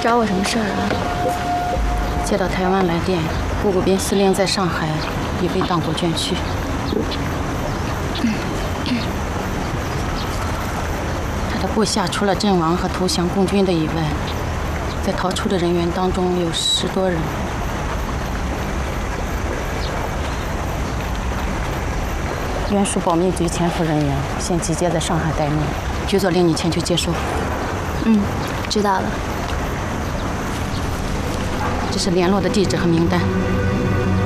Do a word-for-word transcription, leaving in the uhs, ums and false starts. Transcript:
找我什么事儿啊？ 接到台湾来电，顾步斌司令在上海已被党国捐躯。他的部下除了阵亡和投降共军的以外，在逃出的人员当中有十多人。原属保密局潜伏人员现集结在上海待命，局座令你前去接收。 嗯，知道了。 这是联络的地址和名单。